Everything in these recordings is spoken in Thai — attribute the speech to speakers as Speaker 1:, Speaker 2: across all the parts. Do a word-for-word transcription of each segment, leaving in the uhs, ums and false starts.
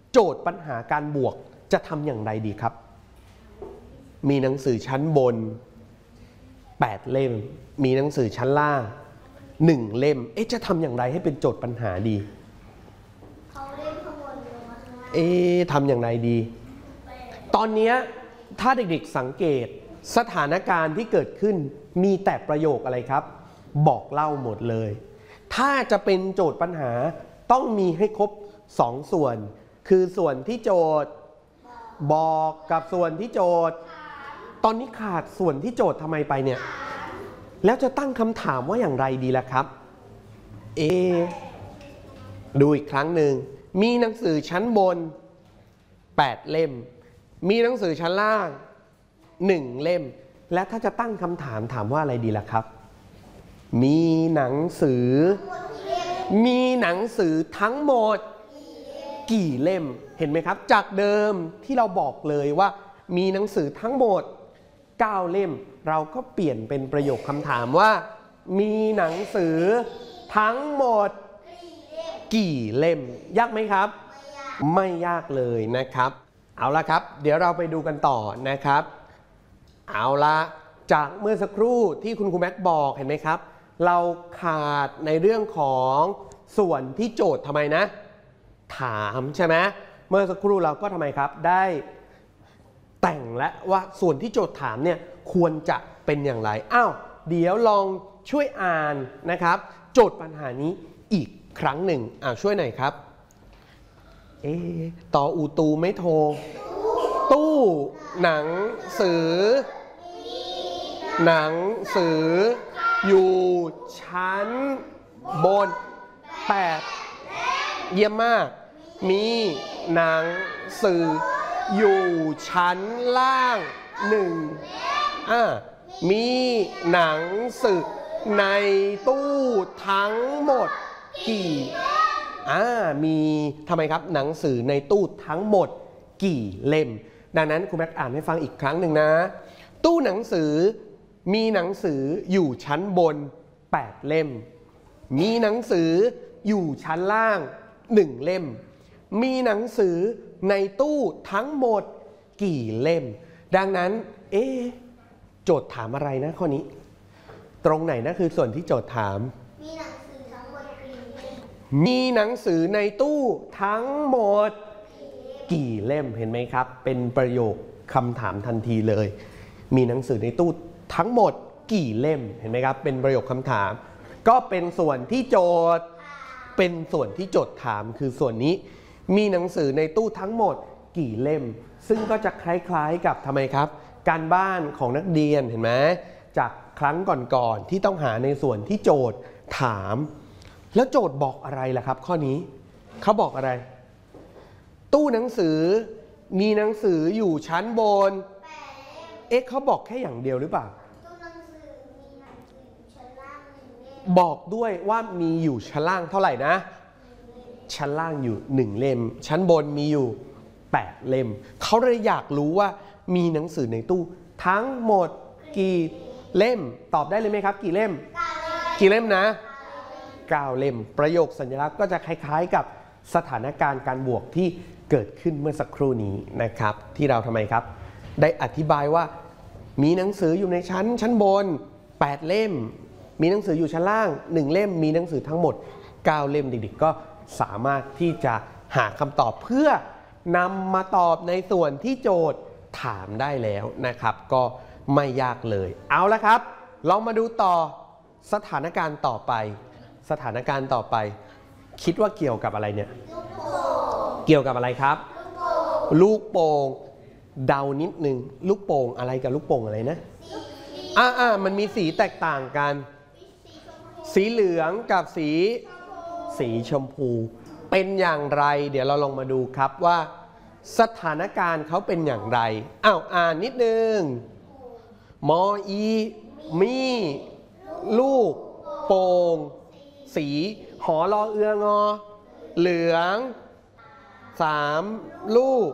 Speaker 1: โจทย์ปัญหาการบวกจะทำอย่างไรดีครับมีหนังสือชั้นบนแปดเล่มมีหนังสือชั้นล่างหนึ่งเล่มเอ๊ะจะทำอย่างไรให้เป็นโจทย์ปัญหาดี
Speaker 2: เขาเล่มข้างบนลงมาข้างล่าง
Speaker 1: เอ๊ะทำอย่างไรดีตอนนี้ถ้าเด็กๆสังเกตสถานการณ์ที่เกิดขึ้นมีแต่ประโยคอะไรครับบอกเล่าหมดเลยถ้าจะเป็นโจทย์ปัญหาต้องมีให้ครบสองส่วนคือส่วนที่โจทย์บอกกับส่วนที่โจทย์ตอนนี้ขาดส่วนที่โจทย์ทำไมไปเนี่ยแล้วจะตั้งคำถามว่าอย่างไรดีล่ะครับเอดูอีกครั้งหนึ่งมีหนังสือชั้นบนแปดเล่มมีหนังสือชั้นล่างหนึ่งเล่มและถ้าจะตั้งคำถามถามว่าอะไรดีล่ะครับมีหนังสือมีหนังสือทั้งหมดกี่เล่มเห็นไหมครับจากเดิมที่เราบอกเลยว่ามีหนังสือทั้งหมดเก้าเล่มเราก็เปลี่ยนเป็นประโยคคำถามว่ามีหนังสือทั้งหมดกี่เล่มยากไหมครับไม่ยากเลยนะครับเอาละครับเดี๋ยวเราไปดูกันต่อนะครับเอาละจากเมื่อสักครู่ที่คุณครูแม็กบอกเห็นไหมครับเราขาดในเรื่องของส่วนที่โจทย์ทำไมนะถามใช่ไหมเมื่อสักครู่เราก็ทำไมครับได้แต่งและว่าส่วนที่โจทย์ถามเนี่ยควรจะเป็นอย่างไรอ้าวเดี๋ยวลองช่วยอ่านนะครับโจทย์ปัญหานี้อีกครั้งหนึ่งอ้าวช่วยหน่อยครับเอ๊ะต่ออูตูไม่โทรตู้หนังสือหนังสืออยู่ชั้นบนแปดเยี่ยมมากมีหนังสืออยู่ชั้นล่างหนึ่งอ่ามีหนังสือในตู้ทั้งหมดกี่อ่ามีทำไมครับหนังสือในตู้ทั้งหมดกี่เล่มดังนั้นครูแม็กอ่านให้ฟังอีกครั้งหนึ่งนะตู้หนังสือมีหนังสืออยู่ชั้นบนแปดเล่มมีหนังสืออยู่ชั้นล่างหนึ่งเล่มมีหนังสือในตู้ทั้งหมดกี่เล่มดังนั้นเอ๊ะโจทย์ถามอะไรนะข้อนี้ตรงไหนนะคือส่วนที่โจทย์ถาม
Speaker 2: มีหนังสือทั้งหมดกี่เล่ม
Speaker 1: มีหนังสือในตู้ทั้งหมดกี่เล่มเห็นไหมครับเป็นประโยคคำถามทันทีเลยมีหนังสือในตู้ทั้งหมดกี่เล่มเห็นไหมครับเป็นประโยคคำถามก็เป็นส่วนที่โจทย์เป็นส่วนที่โจทย์ถามคือส่วนนี้มีหนังสือในตู้ทั้งหมดกี่เล่มซึ่งก็จะคล้ายๆกับทำไมครับการบ้านของนักเรียนเห็นไหมจากครั้งก่อนๆที่ต้องหาในส่วนที่โจทย์ถามแล้วโจทย์บอกอะไรล่ะครับข้อนี้เขาบอกอะไรตู้หนังสือมีหนังสืออยู่ชั้นบนเอ๊ะเขาบอกแค่อย่างเดียวหรือเปล่า
Speaker 2: ตู้หนังสือมีหนังสือชั้นล่างหนึ่งเล่ม
Speaker 1: บอกด้วยว่ามีอยู่ชั้นล่างเท่าไหร่นะชั้นล่างอยู่หนึ่งเล่มชั้นบนมีอยู่แปดเล่มเขาเลยอยากรู้ว่ามีหนังสือในตู้ทั้งหมดกี่เล่มตอบได้เลยไหมครับกี่เล่มกี่เล่มนะเก้าเล่มประโยคสัญลักษณ์ก็จะคล้ายๆกับสถานการณ์การบวกที่เกิดขึ้นเมื่อสักครู่นี้นะครับที่เราทำไมครับได้อธิบายว่ามีหนังสืออยู่ในชั้นชั้นบนแปดเล่มมีหนังสืออยู่ชั้นล่างหนึ่งเล่มมีหนังสือทั้งหมดเก้าเล่มเด็กๆก็สามารถที่จะหาคำตอบเพื่อนำมาตอบในส่วนที่โจทย์ถามได้แล้วนะครับก็ไม่ยากเลยเอาละครับลองมาดูต่อสถานการณ์ต่อไปสถานการณ์ต่อไปคิดว่าเกี่ยวกับอะไรเนี่ยเกี่ยวกับอะไรครับลูกโป่งเดานิดนึงลูกโป่งอะไรกับลูกโป่งอะไรนะอ่าอ่ามันมีสีแตกต่างกันสีเหลืองกับสีสีชมพูเป็นอย่างไรเดี๋ยวเราลองมาดูครับว่าสถานการณ์เขาเป็นอย่างไรอ้าวอ่านนิดนึงมออีมีลูกโป่งสีหอรอเอืองอเหลืองสามลูก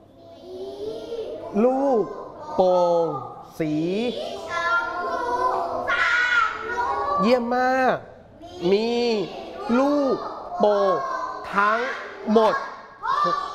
Speaker 1: ลูกโป่งสีเยี่ยมมากมีลูกโป่งทั้งหมดหก